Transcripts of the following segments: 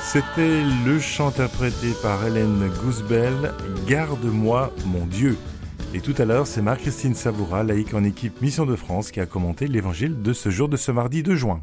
C'était le chant interprété par Hélène Gousbel, « Garde-moi mon Dieu ». Et tout à l'heure, c'est Marie-Christine Savoura, laïque en équipe Mission de France, qui a commenté l'évangile de ce jour de ce mardi 2 juin.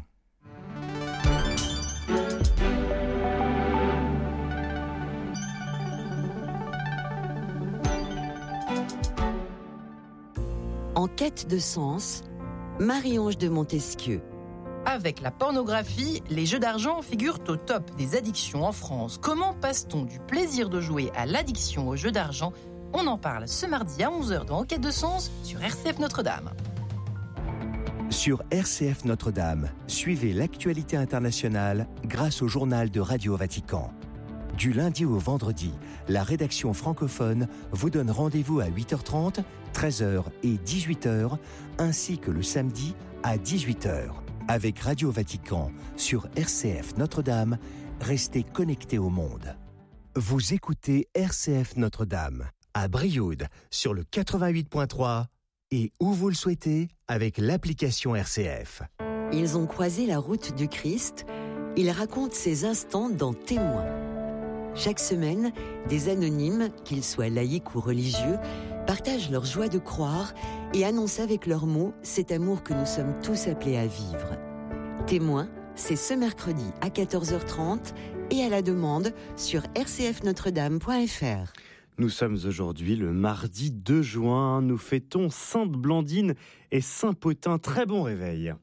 En quête de sens, Marie-Ange de Montesquieu. Avec la pornographie, les jeux d'argent figurent au top des addictions en France. Comment passe-t-on du plaisir de jouer à l'addiction aux jeux d'argent ? On en parle ce mardi à 11h dans En quête de sens sur RCF Notre-Dame. Sur RCF Notre-Dame, suivez l'actualité internationale grâce au journal de Radio Vatican. Du lundi au vendredi, la rédaction francophone vous donne rendez-vous à 8h30, 13h et 18h, ainsi que le samedi à 18h. Avec Radio Vatican sur RCF Notre-Dame, restez connectés au monde. Vous écoutez RCF Notre-Dame à Brioude sur le 88.3 et où vous le souhaitez avec l'application RCF. Ils ont croisé la route du Christ. Ils racontent ces instants dans Témoins. Chaque semaine, des anonymes, qu'ils soient laïcs ou religieux, partagent leur joie de croire et annoncent avec leurs mots cet amour que nous sommes tous appelés à vivre. Témoins, c'est ce mercredi à 14h30 et à la demande sur rcfnotredame.fr. Nous sommes aujourd'hui le mardi 2 juin. Nous fêtons Sainte Blandine et Saint Potin. Très bon réveil.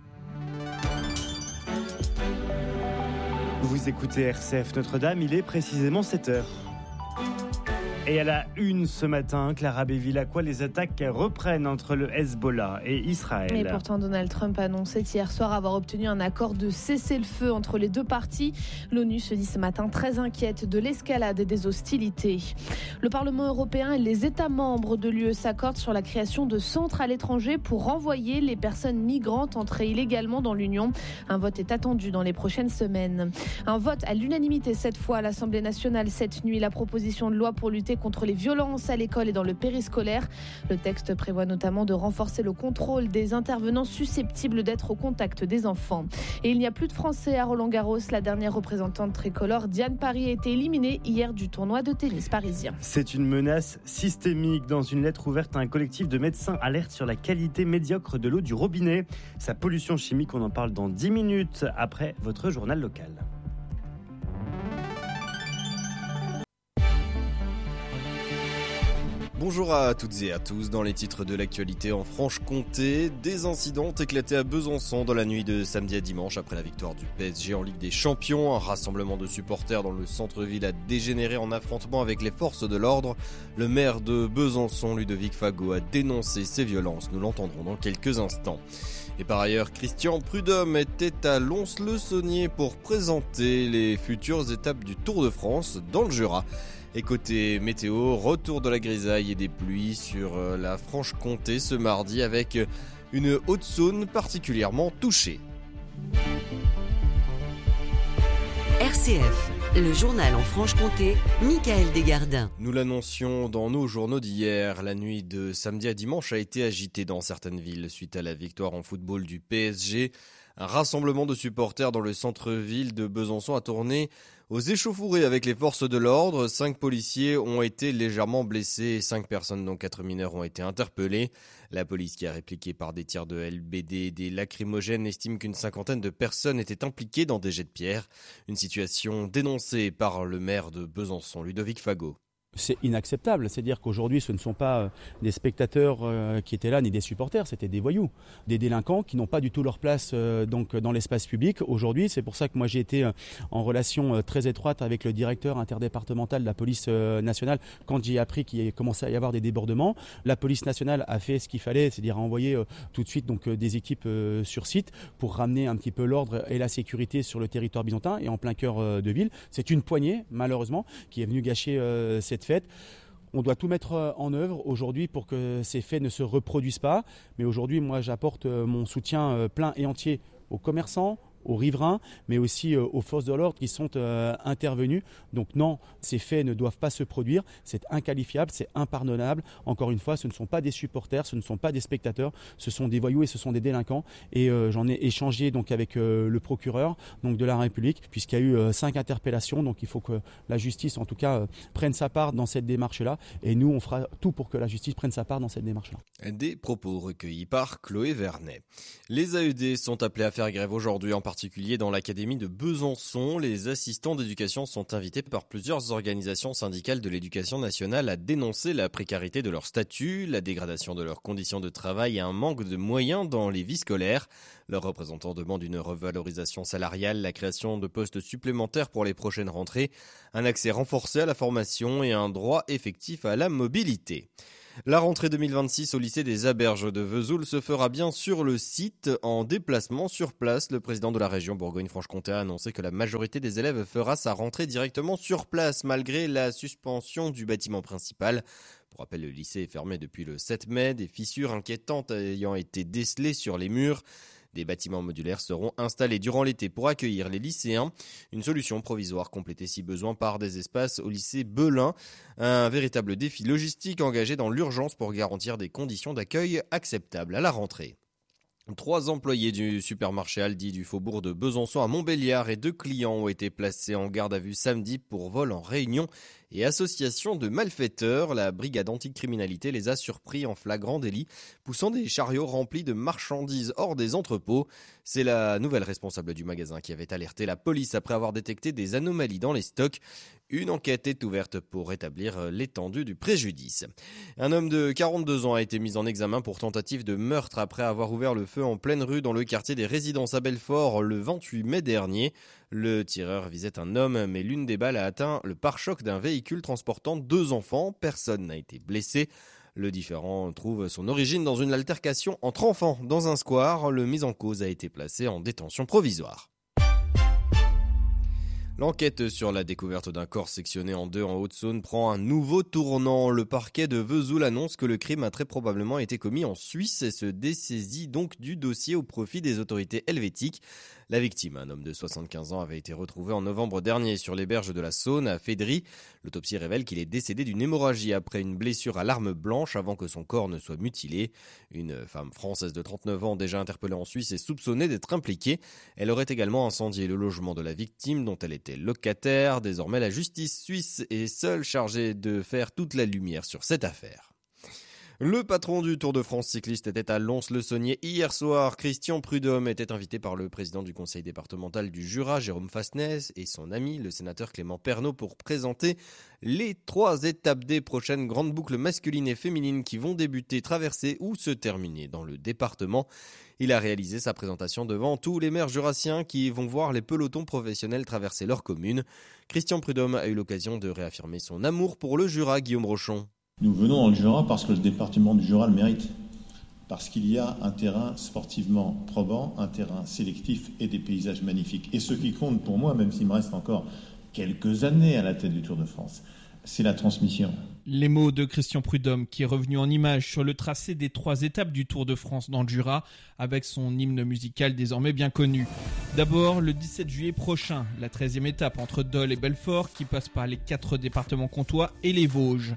Vous écoutez RCF Notre-Dame, il est précisément 7h. Et à la une ce matin, Clara Béville, à quoi les attaques reprennent entre le Hezbollah et Israël. Mais pourtant, Donald Trump annonçait hier soir avoir obtenu un accord de cessez-le-feu entre les deux parties. L'ONU se dit ce matin très inquiète de l'escalade et des hostilités. Le Parlement européen et les États membres de l'UE s'accordent sur la création de centres à l'étranger pour renvoyer les personnes migrantes entrées illégalement dans l'Union. Un vote est attendu dans les prochaines semaines. Un vote à l'unanimité cette fois à l'Assemblée nationale cette nuit. La proposition de loi pour lutter contre les violences à l'école et dans le périscolaire. Le texte prévoit notamment de renforcer le contrôle des intervenants susceptibles d'être au contact des enfants. Et il n'y a plus de Français à Roland-Garros. La dernière représentante tricolore, Diane Paris, a été éliminée hier du tournoi de tennis parisien. C'est une menace systémique. Dans une lettre ouverte à un collectif de médecins alerte sur la qualité médiocre de l'eau du robinet. Sa pollution chimique, on en parle dans 10 minutes après votre journal local. Bonjour à toutes et à tous. Dans les titres de l'actualité en Franche-Comté, des incidents ont éclaté à Besançon dans la nuit de samedi à dimanche après la victoire du PSG en Ligue des Champions. Un rassemblement de supporters dans le centre-ville a dégénéré en affrontement avec les forces de l'ordre. Le maire de Besançon, Ludovic Fagot, a dénoncé ces violences. Nous l'entendrons dans quelques instants. Et par ailleurs, Christian Prudhomme était à Lons-le-Saunier pour présenter les futures étapes du Tour de France dans le Jura. Et côté météo, retour de la grisaille et des pluies sur la Franche-Comté ce mardi avec une Haute-Saône particulièrement touchée. RCF, le journal en Franche-Comté, Michael Desgardins. Nous l'annoncions dans nos journaux d'hier. La nuit de samedi à dimanche a été agitée dans certaines villes suite à la victoire en football du PSG. Un rassemblement de supporters dans le centre-ville de Besançon a tourné aux échauffourées avec les forces de l'ordre. 5 policiers ont été légèrement blessés et 5 personnes, dont 4 mineurs, ont été interpellées. La police, qui a répliqué par des tirs de LBD et des lacrymogènes, estime qu'une cinquantaine de personnes étaient impliquées dans des jets de pierre. Une situation dénoncée par le maire de Besançon, Ludovic Fagot. C'est inacceptable, c'est-à-dire qu'aujourd'hui ce ne sont pas des spectateurs qui étaient là ni des supporters, c'était des voyous, des délinquants qui n'ont pas du tout leur place donc dans l'espace public. Aujourd'hui, c'est pour ça que moi j'ai été en relation très étroite avec le directeur interdépartemental de la police nationale quand j'ai appris qu'il commençait à y avoir des débordements. La police nationale a fait ce qu'il fallait, c'est-à-dire a envoyé tout de suite donc des équipes sur site pour ramener un petit peu l'ordre et la sécurité sur le territoire byzantin et en plein cœur de ville. C'est une poignée malheureusement qui est venue gâcher cette fête. On doit tout mettre en œuvre aujourd'hui pour que ces faits ne se reproduisent pas. Mais aujourd'hui, moi, j'apporte mon soutien plein et entier aux commerçants, aux riverains, mais aussi aux forces de l'ordre qui sont intervenues. Donc non, ces faits ne doivent pas se produire. C'est inqualifiable, c'est impardonnable. Encore une fois, ce ne sont pas des supporters, ce ne sont pas des spectateurs, ce sont des voyous et ce sont des délinquants. Et j'en ai échangé donc avec le procureur donc de la République, puisqu'il y a eu 5 interpellations. Donc il faut que la justice, en tout cas, prenne sa part dans cette démarche-là. Et nous, on fera tout pour que la justice prenne sa part dans cette démarche-là. Des propos recueillis par Chloé Vernet. Les AED sont appelés à faire grève aujourd'hui, en particulier dans l'académie de Besançon. Les assistants d'éducation sont invités par plusieurs organisations syndicales de l'éducation nationale à dénoncer la précarité de leur statut, la dégradation de leurs conditions de travail et un manque de moyens dans les vies scolaires. Leurs représentants demandent une revalorisation salariale, la création de postes supplémentaires pour les prochaines rentrées, un accès renforcé à la formation et un droit effectif à la mobilité. La rentrée 2026 au lycée des Aberges de Vesoul se fera bien sur le site, en déplacement sur place. Le président de la région Bourgogne-Franche-Comté a annoncé que la majorité des élèves fera sa rentrée directement sur place, malgré la suspension du bâtiment principal. Pour rappel, le lycée est fermé depuis le 7 mai, des fissures inquiétantes ayant été décelées sur les murs. Des bâtiments modulaires seront installés durant l'été pour accueillir les lycéens. Une solution provisoire complétée si besoin par des espaces au lycée Belin. Un véritable défi logistique engagé dans l'urgence pour garantir des conditions d'accueil acceptables à la rentrée. 3 employés du supermarché Aldi du faubourg de Besançon à Montbéliard et 2 clients ont été placés en garde à vue samedi pour vol en réunion et association de malfaiteurs. La brigade anticriminalité les a surpris en flagrant délit, poussant des chariots remplis de marchandises hors des entrepôts. C'est la nouvelle responsable du magasin qui avait alerté la police après avoir détecté des anomalies dans les stocks. Une enquête est ouverte pour établir l'étendue du préjudice. Un homme de 42 ans a été mis en examen pour tentative de meurtre après avoir ouvert le feu en pleine rue dans le quartier des Résidences à Belfort le 28 mai dernier. Le tireur visait un homme, mais l'une des balles a atteint le pare-choc d'un véhicule transportant 2 enfants. Personne n'a été blessé. Le différend trouve son origine dans une altercation entre enfants dans un square. Le mis en cause a été placé en détention provisoire. L'enquête sur la découverte d'un corps sectionné en 2 en Haute-Saône prend un nouveau tournant. Le parquet de Vesoul annonce que le crime a très probablement été commis en Suisse et se dessaisit donc du dossier au profit des autorités helvétiques. La victime, un homme de 75 ans, avait été retrouvé en novembre dernier sur les berges de la Saône à Fédry. L'autopsie révèle qu'il est décédé d'une hémorragie après une blessure à l'arme blanche avant que son corps ne soit mutilé. Une femme française de 39 ans, déjà interpellée en Suisse, est soupçonnée d'être impliquée. Elle aurait également incendié le logement de la victime dont elle était locataire. Désormais, la justice suisse est seule chargée de faire toute la lumière sur cette affaire. Le patron du Tour de France cycliste était à Lons-le-Saunier hier soir. Christian Prudhomme était invité par le président du conseil départemental du Jura, Jérôme Fasnez, et son ami, le sénateur Clément Pernaut, pour présenter les 3 étapes des prochaines grandes boucles masculines et féminines qui vont débuter, traverser ou se terminer dans le département. Il a réalisé sa présentation devant tous les maires jurassiens qui vont voir les pelotons professionnels traverser leur commune. Christian Prudhomme a eu l'occasion de réaffirmer son amour pour le Jura, Guillaume Rochon. Nous venons dans le Jura parce que le département du Jura le mérite. Parce qu'il y a un terrain sportivement probant, un terrain sélectif et des paysages magnifiques. Et ce qui compte pour moi, même s'il me reste encore quelques années à la tête du Tour de France, c'est la transmission. Les mots de Christian Prudhomme qui est revenu en images sur le tracé des 3 étapes du Tour de France dans le Jura avec son hymne musical désormais bien connu. D'abord, le 17 juillet prochain, la 13e étape entre Dole et Belfort qui passe par les 4 départements comtois et les Vosges.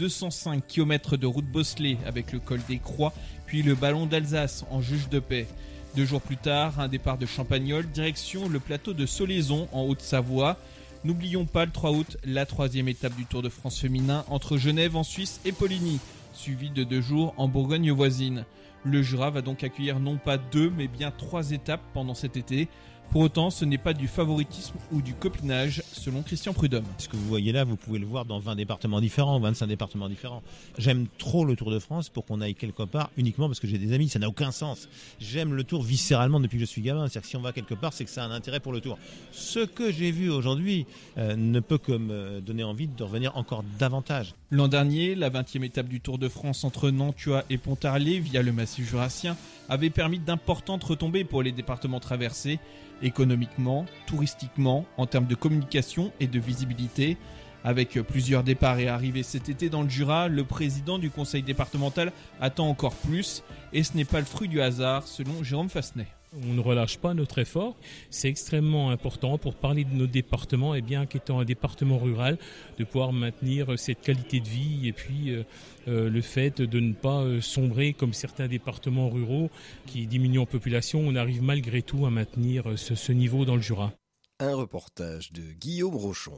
205 km de route bosselée avec le col des Croix, puis le ballon d'Alsace en juge de paix. 2 jours plus tard, un départ de Champagnole, direction le plateau de Solaison en Haute-Savoie. N'oublions pas le 3 août, la 3e étape du Tour de France féminin entre Genève en Suisse et Poligny, suivie de 2 jours en Bourgogne voisine. Le Jura va donc accueillir non pas 2 mais bien 3 étapes pendant cet été. Pour autant, ce n'est pas du favoritisme ou du copinage, selon Christian Prudhomme. Ce que vous voyez là, vous pouvez le voir dans 20 départements différents, 25 départements différents. J'aime trop le Tour de France pour qu'on aille quelque part uniquement parce que j'ai des amis, ça n'a aucun sens. J'aime le Tour viscéralement depuis que je suis gamin, c'est-à-dire que si on va quelque part, c'est que ça a un intérêt pour le Tour. Ce que j'ai vu aujourd'hui ne peut que me donner envie de revenir encore davantage. L'an dernier, la 20e étape du Tour de France entre Nantua et Pontarlier via le massif jurassien avait permis d'importantes retombées pour les départements traversés, économiquement, touristiquement, en termes de communication et de visibilité. Avec plusieurs départs et arrivées cet été dans le Jura, le président du conseil départemental attend encore plus et ce n'est pas le fruit du hasard selon Jérôme Fasnez. On ne relâche pas notre effort. C'est extrêmement important pour parler de nos départements, et bien qu'étant un département rural, de pouvoir maintenir cette qualité de vie et puis le fait de ne pas sombrer comme certains départements ruraux qui diminuent en population. On arrive malgré tout à maintenir ce niveau dans le Jura. Un reportage de Guillaume Rochon.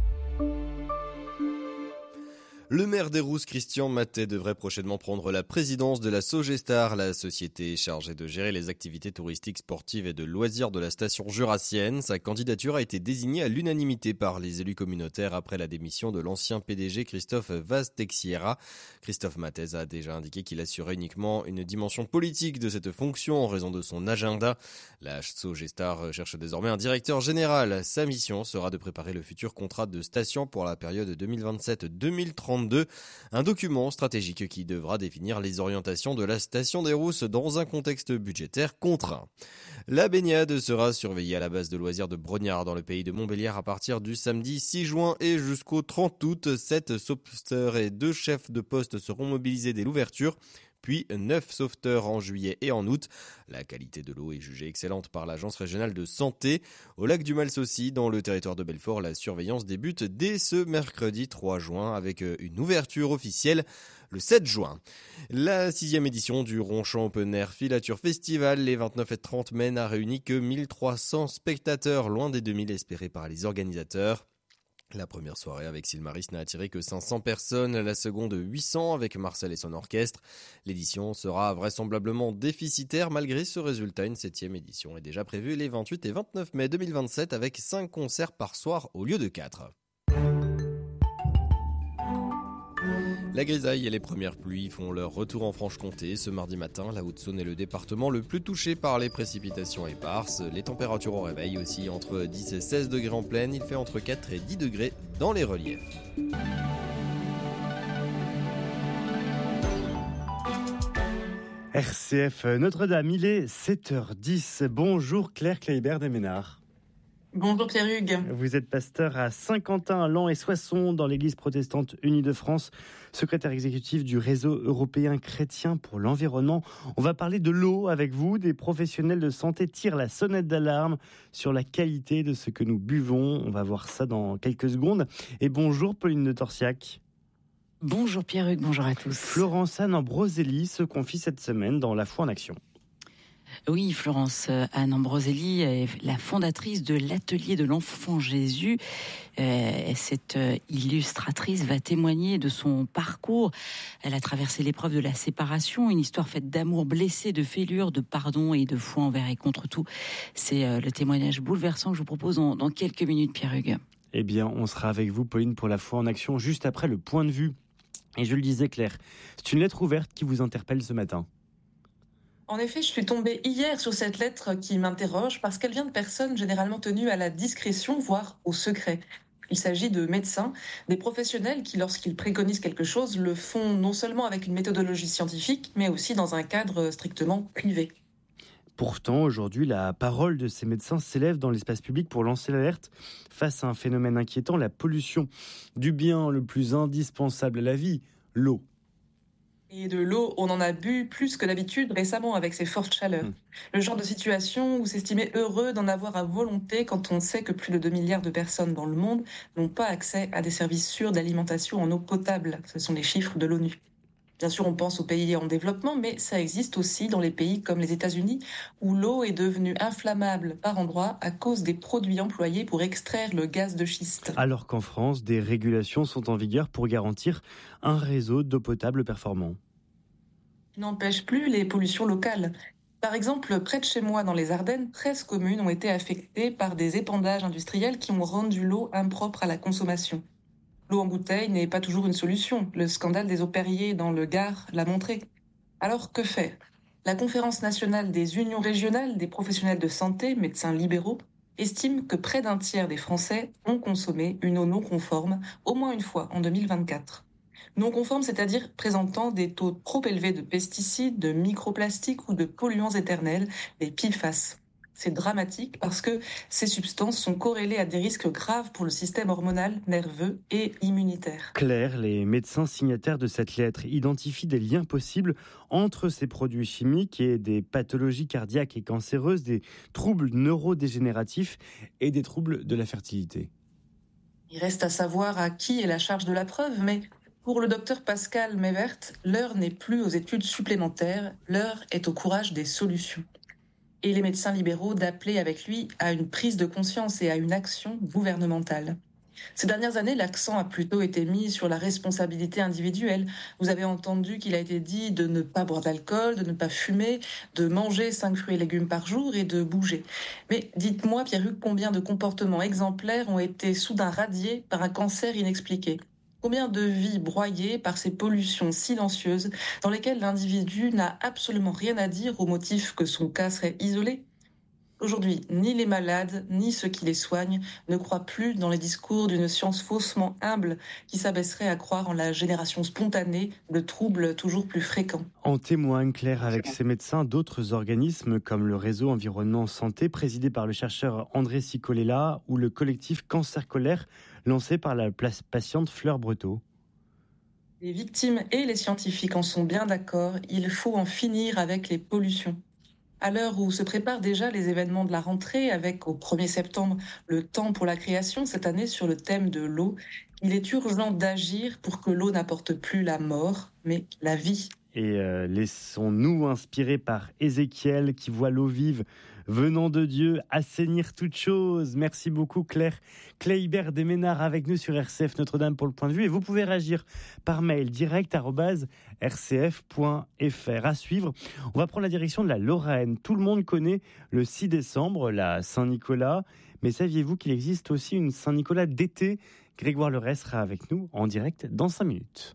Le maire des Rousses, Christian Mathey, devrait prochainement prendre la présidence de la Sogestar, la société chargée de gérer les activités touristiques, sportives et de loisirs de la station jurassienne. Sa candidature a été désignée à l'unanimité par les élus communautaires après la démission de l'ancien PDG Christophe Vaz-Texiera. Christophe Mathey a déjà indiqué qu'il assurait uniquement une dimension politique de cette fonction en raison de son agenda. La Sogestar cherche désormais un directeur général. Sa mission sera de préparer le futur contrat de station pour la période 2027-2032. Un document stratégique qui devra définir les orientations de la station des Rousses dans un contexte budgétaire contraint. La baignade sera surveillée à la base de loisirs de Brognard dans le pays de Montbéliard à partir du samedi 6 juin et jusqu'au 30 août. 7 sauveteurs et 2 chefs de poste seront mobilisés dès l'ouverture, puis 9 sauveteurs en juillet et en août. La qualité de l'eau est jugée excellente par l'Agence régionale de santé. Au lac du Mals aussi, dans le territoire de Belfort, la surveillance débute dès ce mercredi 3 juin avec une ouverture officielle le 7 juin. La 6e édition du Ronchamp Open Air Filature Festival les 29 et 30 mai n'a réuni que 1300 spectateurs, loin des 2000 espérés par les organisateurs. La première soirée avec Silmaris n'a attiré que 500 personnes, la seconde 800 avec Marcel et son orchestre. L'édition sera vraisemblablement déficitaire. Malgré ce résultat, une 7e édition est déjà prévue les 28 et 29 mai 2027 avec 5 concerts par soir au lieu de 4. La grisaille et les premières pluies font leur retour en Franche-Comté. Ce mardi matin, la Haute-Saône est le département le plus touché par les précipitations éparses. Les températures au réveil aussi entre 10 et 16 degrés en plaine. Il fait entre 4 et 10 degrés dans les reliefs. RCF Notre-Dame, il est 7h10. Bonjour Claire Kleibert des Ménards. Bonjour Pierre-Hugues. Vous êtes pasteur à Saint-Quentin, Laon et Soissons dans l'Église protestante unie de France, secrétaire exécutif du réseau européen chrétien pour l'environnement. On va parler de l'eau avec vous. Des professionnels de santé tirent la sonnette d'alarme sur la qualité de ce que nous buvons. On va voir ça dans quelques secondes. Et bonjour Pauline de Torsiac. Bonjour Pierre-Hugues, bonjour à tous. Florence-Anne Ambroselli se confie cette semaine dans La Foi en Action. Oui, Florence-Anne Ambroselli est la fondatrice de l'Atelier de l'Enfant Jésus. Cette illustratrice va témoigner de son parcours. Elle a traversé l'épreuve de la séparation, une histoire faite d'amour blessé, de fêlure, de pardon et de foi envers et contre tout. C'est le témoignage bouleversant que je vous propose dans quelques minutes, Pierre-Hugues. Eh bien, on sera avec vous, Pauline, pour La Foi en Action, juste après le point de vue. Et je le disais, Claire, c'est une lettre ouverte qui vous interpelle ce matin. En effet, je suis tombée hier sur cette lettre qui m'interroge parce qu'elle vient de personnes généralement tenues à la discrétion, voire au secret. Il s'agit de médecins, des professionnels qui, lorsqu'ils préconisent quelque chose, le font non seulement avec une méthodologie scientifique, mais aussi dans un cadre strictement privé. Pourtant, aujourd'hui, la parole de ces médecins s'élève dans l'espace public pour lancer l'alerte face à un phénomène inquiétant, la pollution du bien le plus indispensable à la vie, l'eau. Et de l'eau, on en a bu plus que d'habitude récemment avec ces fortes chaleurs. Le genre de situation où s'estimer heureux d'en avoir à volonté quand on sait que plus de 2 milliards de personnes dans le monde n'ont pas accès à des services sûrs d'alimentation en eau potable. Ce sont les chiffres de l'ONU. Bien sûr, on pense aux pays en développement, mais ça existe aussi dans les pays comme les États-Unis, où l'eau est devenue inflammable par endroits à cause des produits employés pour extraire le gaz de schiste. Alors qu'en France, des régulations sont en vigueur pour garantir un réseau d'eau potable performant. N'empêche plus les pollutions locales. Par exemple, près de chez moi, dans les Ardennes, 13 communes ont été affectées par des épandages industriels qui ont rendu l'eau impropre à la consommation. L'eau en bouteille n'est pas toujours une solution. Le scandale des eaux Perrier dans le Gard l'a montré. Alors que faire ? La Conférence nationale des unions régionales des professionnels de santé, médecins libéraux, estime que près d'un tiers des Français ont consommé une eau non conforme au moins une fois en 2024. Non conforme, c'est-à-dire présentant des taux trop élevés de pesticides, de microplastiques ou de polluants éternels, les PFAS. C'est dramatique parce que ces substances sont corrélées à des risques graves pour le système hormonal, nerveux et immunitaire. Claire, les médecins signataires de cette lettre identifient des liens possibles entre ces produits chimiques et des pathologies cardiaques et cancéreuses, des troubles neurodégénératifs et des troubles de la fertilité. Il reste à savoir à qui est la charge de la preuve, mais pour le docteur Pascal Mevert, l'heure n'est plus aux études supplémentaires, l'heure est au courage des solutions. Et les médecins libéraux d'appeler avec lui à une prise de conscience et à une action gouvernementale. Ces dernières années, l'accent a plutôt été mis sur la responsabilité individuelle. Vous avez entendu qu'il a été dit de ne pas boire d'alcool, de ne pas fumer, de manger 5 fruits et légumes par jour et de bouger. Mais dites-moi, Pierre-Hugues, combien de comportements exemplaires ont été soudain radiés par un cancer inexpliqué ? Combien de vies broyées par ces pollutions silencieuses dans lesquelles l'individu n'a absolument rien à dire au motif que son cas serait isolé ? Aujourd'hui, ni les malades, ni ceux qui les soignent ne croient plus dans les discours d'une science faussement humble qui s'abaisserait à croire en la génération spontanée de troubles toujours plus fréquents. En témoigne, Claire, avec ses médecins, d'autres organismes comme le réseau Environnement Santé, présidé par le chercheur André Cicolella, ou le collectif Cancer Colère, lancé par la patiente Fleur Breteau. Les victimes et les scientifiques en sont bien d'accord, il faut en finir avec les pollutions. À l'heure où se préparent déjà les événements de la rentrée, avec au 1er septembre le temps pour la création, cette année sur le thème de l'eau, il est urgent d'agir pour que l'eau n'apporte plus la mort, mais la vie. Et laissons-nous inspirer par Ézéchiel qui voit l'eau vive venant de Dieu assainir toute chose. Merci beaucoup Claire. Claire Desménard avec nous sur RCF Notre-Dame pour le point de vue. Et vous pouvez réagir par mail direct@rcf.fr. À suivre, on va prendre la direction de la Lorraine. Tout le monde connaît le 6 décembre, la Saint-Nicolas. Mais saviez-vous qu'il existe aussi une Saint-Nicolas d'été ? Grégoire Leray sera avec nous en direct dans 5 minutes.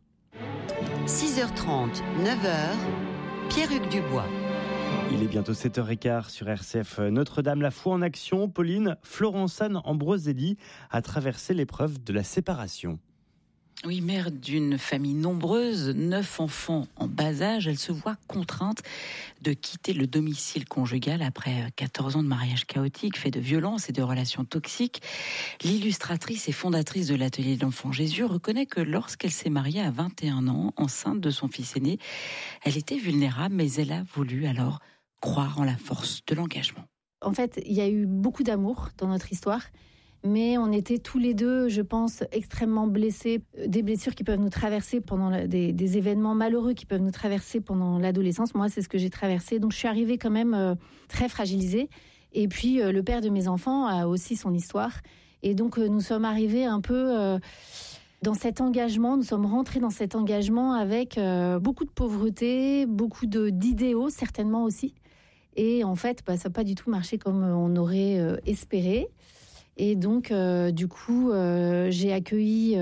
6h30, 9h, Pierre-Hugues Dubois. Il est bientôt 7h15 sur RCF Notre-Dame. La foi en action, Pauline, Florence-Anne Ambroselli a traversé l'épreuve de la séparation. Oui, mère d'une famille nombreuse, 9 enfants en bas âge, elle se voit contrainte de quitter le domicile conjugal après 14 ans de mariage chaotique, fait de violences et de relations toxiques. L'illustratrice et fondatrice de l'atelier de l'Enfant Jésus reconnaît que lorsqu'elle s'est mariée à 21 ans, enceinte de son fils aîné, elle était vulnérable, mais elle a voulu alors croire en la force de l'engagement. En fait, il y a eu beaucoup d'amour dans notre histoire. Mais on était tous les deux, je pense, extrêmement blessés. Des blessures qui peuvent nous traverser pendant des événements malheureux qui peuvent nous traverser pendant l'adolescence. Moi, c'est ce que j'ai traversé. Donc, je suis arrivée quand même très fragilisée. Et puis, le père de mes enfants a aussi son histoire. Et donc, nous sommes arrivés un peu dans cet engagement. Nous sommes rentrés dans cet engagement avec beaucoup de pauvreté, beaucoup d'idéaux, certainement aussi. Et en fait, ça n'a pas du tout marché comme on aurait espéré. Et donc, du coup, j'ai accueilli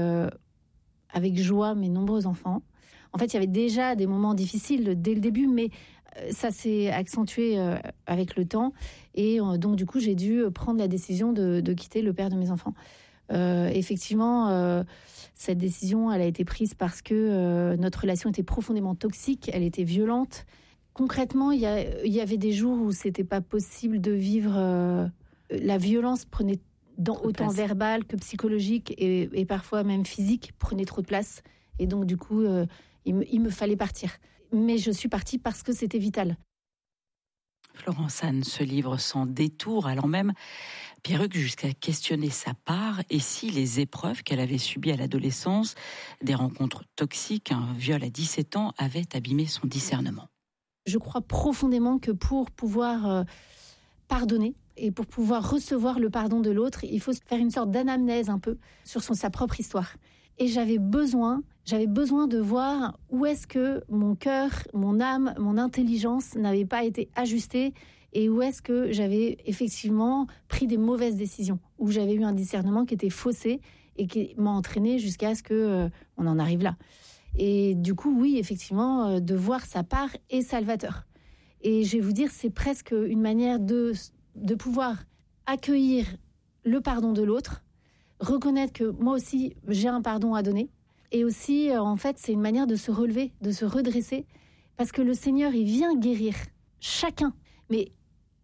avec joie mes nombreux enfants. En fait, il y avait déjà des moments difficiles dès le début, mais ça s'est accentué avec le temps. Et donc, du coup, j'ai dû prendre la décision de quitter le père de mes enfants. Effectivement, cette décision, elle a été prise parce que notre relation était profondément toxique, elle était violente. Concrètement, il y avait des jours où c'était pas possible de vivre. La violence prenait autant verbal que psychologique et parfois même physique, prenait trop de place. Et donc, du coup, il me fallait partir. Mais je suis partie parce que c'était vital. Florence-Anne se livre sans détour, allant même, Pierre-Hugues, jusqu'à questionner sa part et si les épreuves qu'elle avait subies à l'adolescence, des rencontres toxiques, un viol à 17 ans, avaient abîmé son discernement. Je crois profondément que pour pouvoir pardonner, et pour pouvoir recevoir le pardon de l'autre, il faut faire une sorte d'anamnèse un peu sur sa propre histoire. Et j'avais besoin de voir où est-ce que mon cœur, mon âme, mon intelligence n'avaient pas été ajustées et où est-ce que j'avais effectivement pris des mauvaises décisions, où j'avais eu un discernement qui était faussé et qui m'a entraîné jusqu'à ce qu'on en arrive là. Et du coup, oui, effectivement, de voir sa part est salvateur. Et je vais vous dire, c'est presque une manière de pouvoir accueillir le pardon de l'autre, reconnaître que moi aussi, j'ai un pardon à donner. Et aussi, en fait, c'est une manière de se relever, de se redresser, parce que le Seigneur, il vient guérir chacun. Mais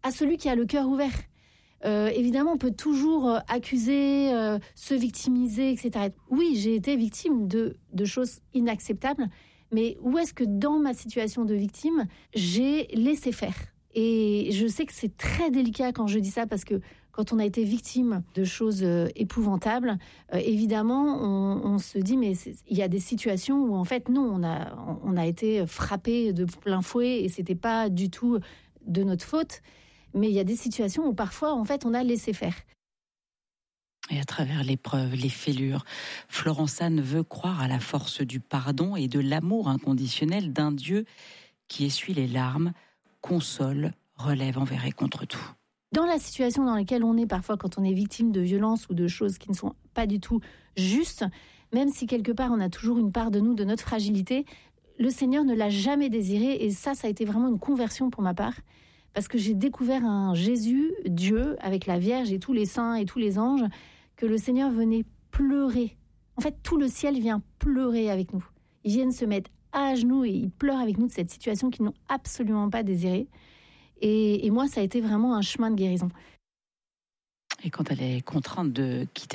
à celui qui a le cœur ouvert. Évidemment, on peut toujours accuser, se victimiser, etc. Oui, j'ai été victime de choses inacceptables, mais où est-ce que dans ma situation de victime, j'ai laissé faire ? Et je sais que c'est très délicat quand je dis ça, parce que quand on a été victime de choses épouvantables, évidemment, on se dit, mais il y a des situations où, en fait, non, on a été frappé de plein fouet et c'était pas du tout de notre faute. Mais il y a des situations où parfois, en fait, on a laissé faire. Et à travers l'épreuve, les fêlures, Florence Anne veut croire à la force du pardon et de l'amour inconditionnel d'un Dieu qui essuie les larmes, console, relève envers et contre tout. Dans la situation dans laquelle on est parfois quand on est victime de violences ou de choses qui ne sont pas du tout justes, même si quelque part on a toujours une part de nous, de notre fragilité, le Seigneur ne l'a jamais désiré, et ça a été vraiment une conversion pour ma part. Parce que j'ai découvert un Jésus, Dieu, avec la Vierge et tous les saints et tous les anges, que le Seigneur venait pleurer. En fait, tout le ciel vient pleurer avec nous. Ils viennent se mettre à genoux et ils pleurent avec nous de cette situation qu'ils n'ont absolument pas désirée. Et moi, ça a été vraiment un chemin de guérison. Et quand elle est contrainte de quitter